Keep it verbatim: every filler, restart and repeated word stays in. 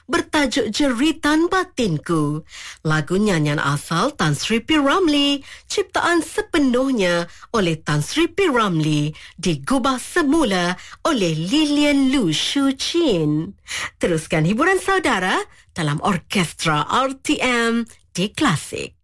bertajuk Jeritan Batinku. Lagu nyanyian asal Tan Sri P. Ramlee, ciptaan sepenuhnya oleh Tan Sri P. Ramlee, digubah semula oleh Lilian Lu Shu Chin. Teruskan hiburan saudara dalam Orkestra R T M di Klasik.